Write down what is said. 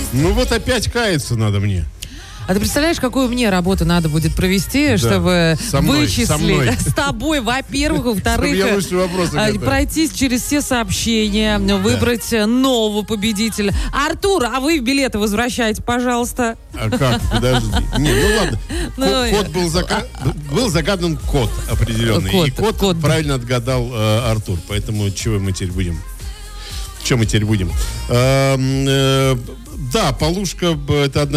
Ну вот опять каяться надо мне. А ты представляешь, какую мне работу надо будет провести, чтобы вычислить с тобой, во-первых, во-вторых, пройтись через все сообщения, выбрать нового победителя. Артур, а вы билеты возвращайте, пожалуйста. А как? Подожди. Не, ну ладно. Код был загадан код определенный. И код правильно отгадал Артур. Поэтому чего мы теперь будем? Чем мы теперь будем? Да, Полушка — это одна